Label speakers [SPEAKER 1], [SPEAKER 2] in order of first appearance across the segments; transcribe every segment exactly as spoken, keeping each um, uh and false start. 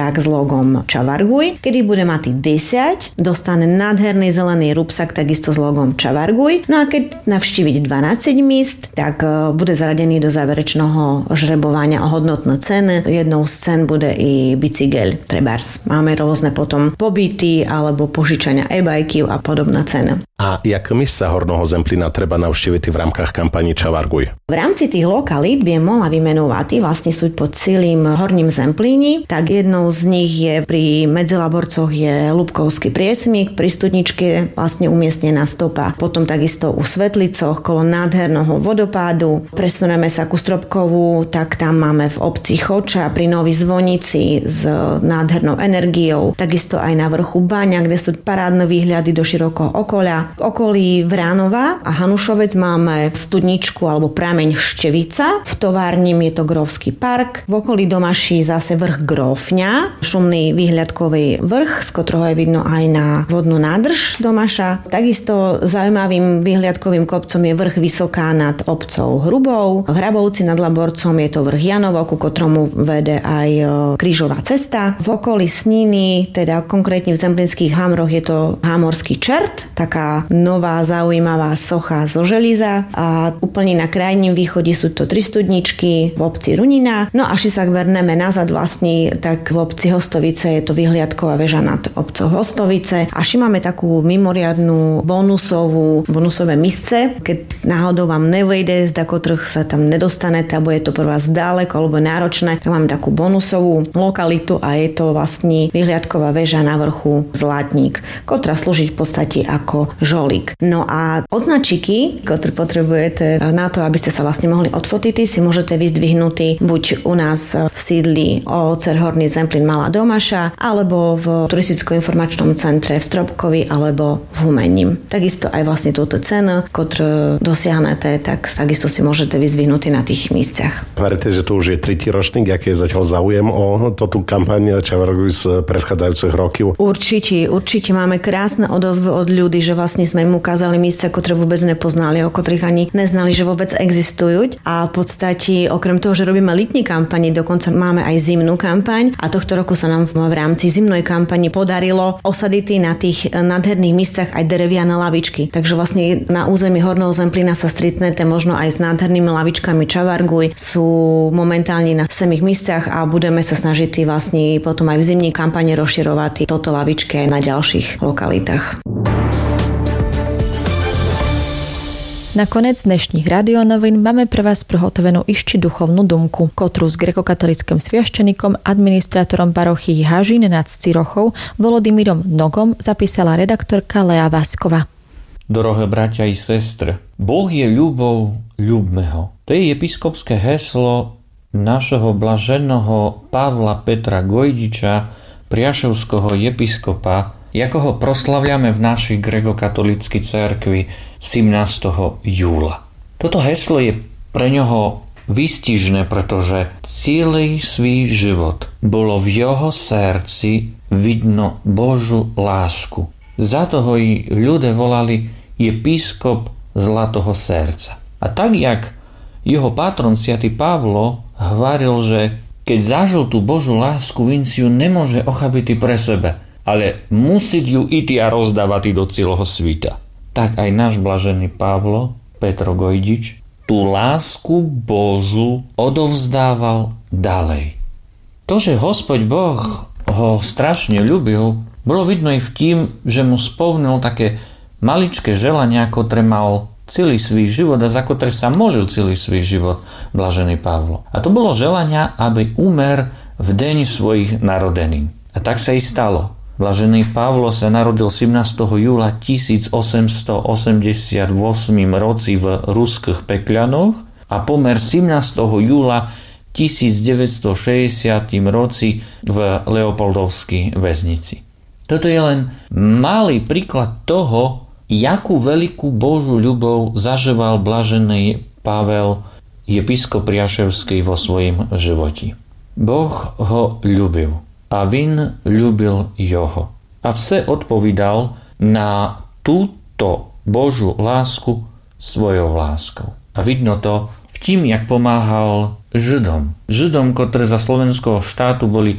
[SPEAKER 1] tak s logom Čavarguj. Keď bude mať desať, dostane nádherný zelený rúbsak takisto s logom Čavarguj. No a keď navštíviť dvanásť miest, tak bude zaradený do záverečného žrebovania o hodnotné ceny. Jednou z cen bude i bicykel trebárs. Máme rôzne potom pobyty alebo požičania e-bajky a podobná cena.
[SPEAKER 2] A jak miesta Horného Zemplína treba navštíviť v rámkach kampani Čavarguj?
[SPEAKER 1] V rámci tých lokalít by mohla vymenovať, vlastne sú pod celým Horním Zemplíni, tak jednou z nich je pri Medzilaborcoch je Lúbkovský priesmik, pri Studničke vlastne umiestnená stopa. Potom takisto u Svetlicoch, kolo nádherného vodopádu. Presuneme sa ku Stropkovu, tak tam máme v obci Choča pri Novej Zvonici s nádhernou energiou. Takisto aj na vrchu Baňa, kde sú parádne výhľady do širokého okolia. V okolí Vránova a Hanušovec máme Studničku alebo prameň Števica. V továrním je to Grófsky park. V okolí Domaší zase vrch Grófňa, šumný výhľadkový vrch, z ktorého je vidno aj na vodnú nádrž Domaša. Takisto zaujímavým výhľadkovým kopcom je vrch Vysoká nad obcou Hrubou. V Hrabovci nad Laborcom je to vrch Janovo, ku ktorému vede aj krížová cesta. V okolí Sniny, teda konkrétne v Zemplínskych Hamroch je to Hámorský čert, taká nová zaujímavá socha zo želiza a úplne na krajním východe sú to tri studničky v obci Runina. No a ši sa verneme nazad vlastne, tak v obci Hostovice je to vyhliadková väža nad obcov Hostovice a ši máme takú mimoriadnu bonusovú, bonusové misce, keď náhodou vám nevejde, zda kotrh sa tam nedostanete, alebo je to pre vás ďaleko alebo náročné, tak máme takú bonusovú lokalitu a je to vlastne vyhliadková väža na vrchu Zlatník, ktorá slúži v podstate ako žolík. No a označiky, ktoré potrebujete na to, aby ste sa vlastne mohli odfotiť, si môžete vyzdvihnúť buď u nás v sídli ó cé er Horný Zemplín Malá Domaša, alebo v turisticko-informačnom centre v Stropkovi, alebo v Humenním. Takisto aj vlastne túto cenu, ktorú dosiahnete, tak takisto si môžete vyzdvihnúť na tých miestach.
[SPEAKER 2] Verite, že to už je tretí ročník, aký je zatiaľ záujem o túto kampaň Čavarguj z predchádzajúcich rokov?
[SPEAKER 1] Určite, určite máme krásne odozvy od ľudí, že vlastne sme im ukázali miesta, ktoré vôbec nepoznali, o ktorých ani neznali, že vôbec existujú. A v podstate, okrem toho, že robíme letní kampani, dokonca máme aj zimnú kampaň a tohto roku sa nám v rámci zimnej kampani podarilo osadiť na tých nádherných miestach aj dereviane lavičky. Takže vlastne na území Horného Zemplína sa stretnete možno aj s nádhernými lavičkami Čavarguj. Sú momentálne na samých miestach a budeme sa snažiť vlastne potom aj v zimnej kampani rozširovať toto lavičky aj na ďalších lokalitách.
[SPEAKER 3] Na konec dnešných radionovín máme pre vás prihotovenú ešte duchovnú dumku, ktorú s grekokatolickým sviaščenikom, administrátorom parochy Hažín nad Cirochou Volodymyrom Nogom zapísala redaktorka Lea Vaskova.
[SPEAKER 4] Dorohé bratia i sestry, Boh je ľubou, ľubme ho. To je episkopské heslo našeho blaženého Pavla Petra Gojdiča, priaševského episkopa, ako ho proslavľame v našej grekokatolíckej cerkvi sedemnásteho júla. Toto heslo je pre ňoho výstižné, pretože celý svій život bolo v jeho srdci vidno Božú lásku. Za toho i ľudia volali episkop Zlatého srdca. A tak, jak jeho patron svätý Pavlo hovoril, že keď zažil tú Božú lásku, on si ju nemôže ochabiť pre sebe, ale musí ju ísť a rozdávať do celého sveta. Tak aj náš blažený Pavlo Petro Gojdič tú lásku Božu odovzdával ďalej. To, že Hospod Boh ho strašne ľúbil, bolo vidno i v tým, že mu spomnul také maličké želania, ktoré mal celý svoj život a za ktoré sa molil celý svoj život blažený Pavlo. A to bolo želania, aby umer v deň svojich narodenín. A tak sa i stalo. Blažený Pavlo sa narodil sedemnásteho júla tisícosemstoosemdesiatosem roci v ruských Pekľanoch a pomer sedemnásteho júla tisícdeväťstošesťdesiat roci v Leopoldovskej väznici. Toto je len malý príklad toho, jakú veľkú Božú ľubov zažíval blažený Pavel, episkop Priaševský vo svojom živote. Boh ho ľúbil a vin ľúbil jeho. A vse odpovídal na túto Božú lásku svojou láskou. A vidno to v tým, jak pomáhal Židom. Židom, ktorí za slovenského štátu boli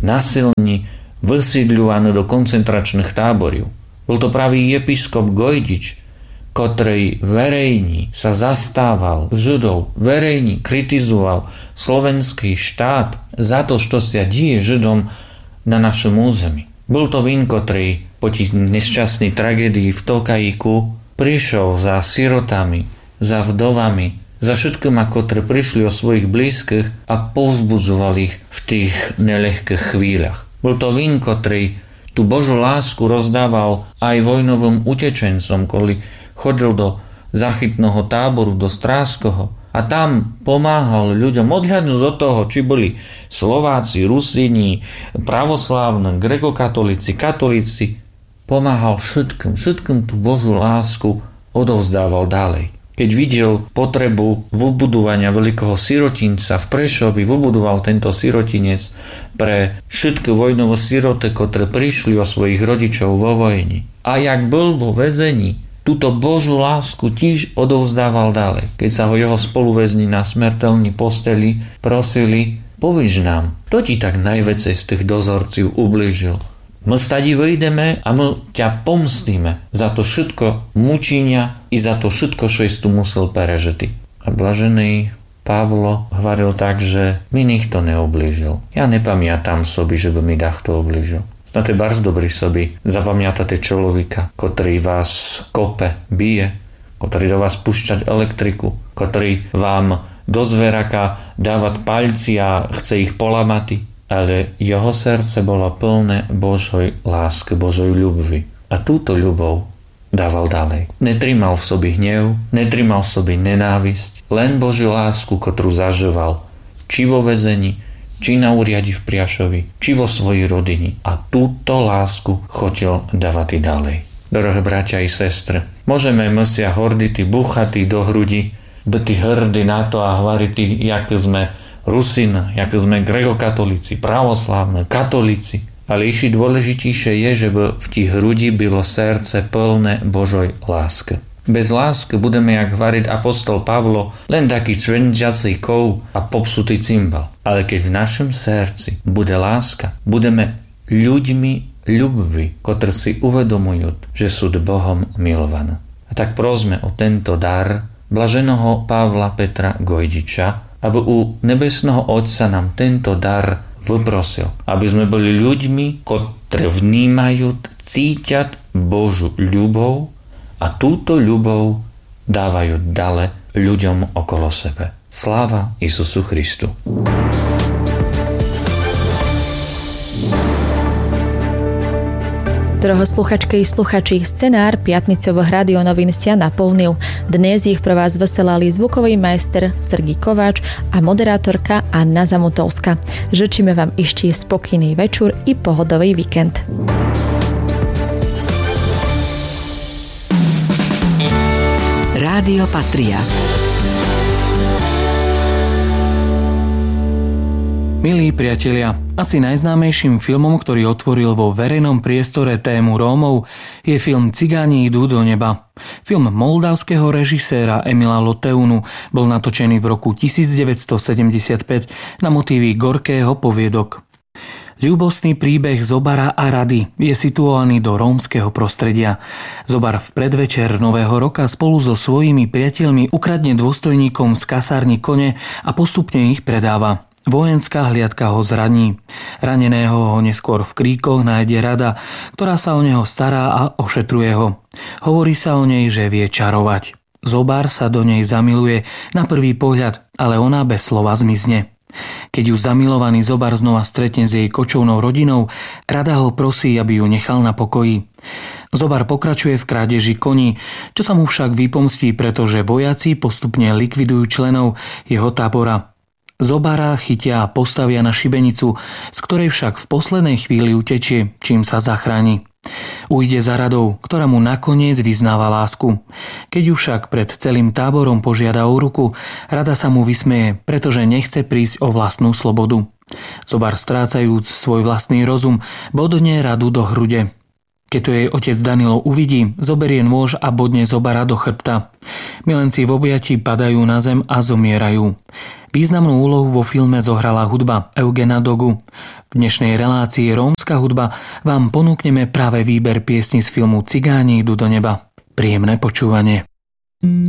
[SPEAKER 4] násilní vysídľovaní do koncentračných táborov. Bol to pravý episkop Gojdič, ktorý verejne sa zastával Židov, verejne kritizoval slovenský štát za to, čo sa deje Židom na našom území. Bol to vín, ktorý po tých nešťastnej tragédii v Tokajíku prišiel za sirotami, za vdovami, za všetkými, ktorí prišli o svojich blízkych a povzbudzoval ich v tých nelehkých chvíľach. Bol to vín, ktorý tú Božú lásku rozdával aj vojnovým utečencom, ktorí chodil do záchytného táboru, do Stráskoho a tam pomáhal ľuďom odhľadnúť od toho, či boli Slováci, Rusíni, pravoslávni, grekokatolíci, katolíci. Pomáhal všetkým, všetkým tú Božú lásku odovzdával ďalej. Keď videl potrebu vybudovania veľkého sirotinca v Prešovi, vybudoval tento sirotinec pre všetky vojnové siroty, ktoré prišli o svojich rodičov vo vojni. A jak bol vo väzení, túto Božú lásku tiež odovzdával ďalej. Keď sa ho jeho spoluväzni na smrteľnej posteli prosili, povedz nám, kto ti tak najväcej z tých dozorcov ublížil? My stadi vyjdeme a my ťa pomstíme za to všetko mučenia i za to všetko, čo si tu musel perežiť. A blažený Pavlo hovoril tak, že mi nikto neoblížil. Ja nepamiatam sobi, že by mi takto oblížil. Znáte bardzo dobrý sobi zapamiatate človeka, ktorý vás kope, bije, ktorý do vás púšťať elektriku, ktorý vám do zveraka dávať palci a chce ich polamati. Ale jeho srdce bolo plné Božoj lásky, Božoj ľubvy. A túto ľubov dával ďalej. Netrimal v sobi hnev, netrimal v sobi nenávisť, len Božiu lásku, ktorú zažíval či vo väzení, či na úriadi v Priašovi, či vo svojej rodine. A túto lásku chotil dávať i ďalej. Drahé bratia i sestry, môžeme my si horditi, buchati do hrudi, byť hrdí na to a hovoriť, jak sme Rusín, jak sme grekokatolíci, pravoslávni, katolíci. Ale ešte dôležitejšie je, že v tých hrudi bylo srdce plné Božoj lásky. Bez lásky budeme, jak hovoriť apostol Pavlo, len taký cvenďací kov a popsutý cymbal. Ale keď v našom srdci bude láska, budeme ľuďmi ľubvi, ktorí si uvedomujú, že sú Bohom milovaní. A tak prosme o tento dar blaženého Pavla Petra Gojdiča, aby u nebesného Otca nám tento dar vyprosil. Aby sme boli ľuďmi, ktorí vnímajú, cítiať Božú ľubov a túto ľubov dávajú ďalej ľuďom okolo sebe. Sláva Isusu Christu.
[SPEAKER 3] Droho sluchačky i sluchači, scenár piatnicových radionovín sa naplnil. Dnes ich pre vás veselali zvukový majster Sergej Kováč a moderátorka Anna Zamutovská. Žečíme vám ešte spokojný večer i pohodový víkend.
[SPEAKER 5] Rádio Patria.
[SPEAKER 6] Milí priatelia, asi najznámejším filmom, ktorý otvoril vo verejnom priestore tému Rómov, je film Cigáni idú do neba. Film moldavského režiséra Emila Loteunu bol natočený v roku devätnásťstosedemdesiatpäť na motívy Gorkého poviedok. Ľúbostný príbeh Zobara a Rady je situovaný do rómskeho prostredia. Zobar v predvečer Nového roka spolu so svojimi priateľmi ukradne dôstojníkom z kasárny kone a postupne ich predáva. Vojenská hliadka ho zraní. Raneného ho neskôr v kríkoch nájde Rada, ktorá sa o neho stará a ošetruje ho. Hovorí sa o nej, že vie čarovať. Zobar sa do nej zamiluje na prvý pohľad, ale ona bez slova zmizne. Keď ju zamilovaný Zobar znova stretne s jej kočovnou rodinou, Rada ho prosí, aby ju nechal na pokoji. Zobar pokračuje v krádeži koní, čo sa mu však vypomstí, pretože vojaci postupne likvidujú členov jeho tábora. Zobara chytia a postavia na šibenicu, z ktorej však v poslednej chvíli utečie, čím sa zachráni. Ujde za Radou, ktorá mu nakoniec vyznáva lásku. Keď ju však pred celým táborom požiada o ruku, Rada sa mu vysmeje, pretože nechce prísť o vlastnú slobodu. Zobar, strácajúc svoj vlastný rozum, bodne Radu do hrude. Keď to jej otec Danilo uvidí, zoberie nôž a bodne zobara do chrbta. Milenci v objatí padajú na zem a zomierajú. Významnú úlohu vo filme zohrala hudba Eugena Dogu. V dnešnej relácii Rómska hudba vám ponúkneme práve výber piesni z filmu Cigáni idú do neba. Príjemné počúvanie.